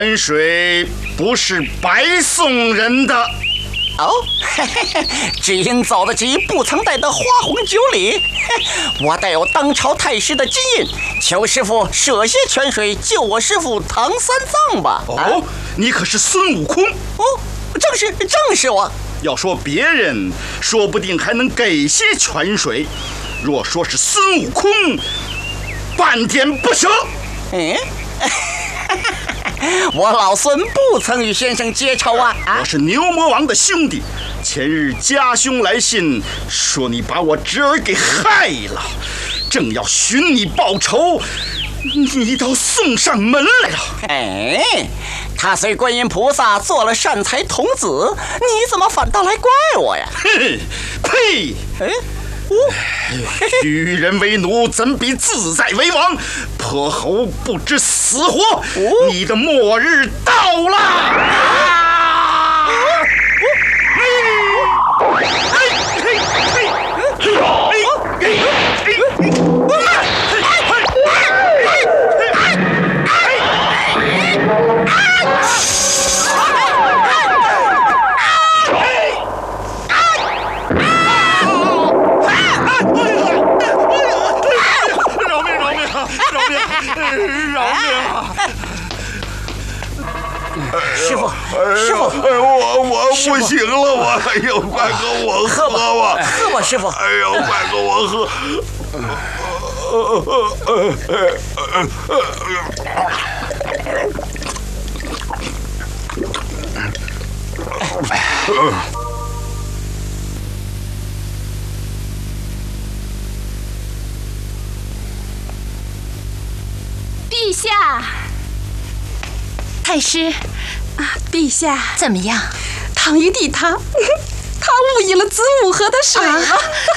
泉水不是白送人的。 哦，只因走得急，不曾带得花红酒礼。我带有当朝太师的金印，求师傅舍些泉水救我师傅唐三藏吧。 哦，你可是孙悟空？ 哦，正是我。 要说别人，说不定还能给些泉水；若说是孙悟空，半点不舍。 我老孙不曾与先生结仇啊！ 我是牛魔王的兄弟，前日家兄来信，说你把我侄儿给害了，正要寻你报仇，你倒送上门来了。 他随观音菩萨做了善财童子，你怎么反倒来怪我呀？ 呸！与人为奴，怎比自在为王？泼猴不知死活，你的末日到了！ 师傅， 我不行了，快给我喝吧！ 喝吧，师傅！ 哎呦，快给我喝！ 陛下， 太师陛下怎么样？ 唐玉帝他误饮了子午河的水了。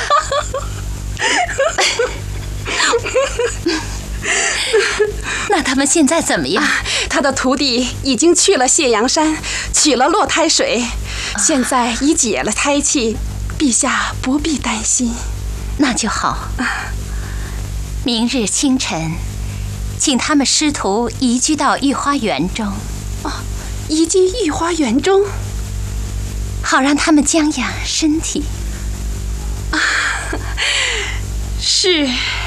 那他们现在怎么样？ 他的徒弟已经去了谢阳山，取了落胎水，现在已解了胎气，陛下不必担心。 那就好。明日清晨，请他们师徒移居到御花园中。 移居御花园中， 好让他们将养身体。 是。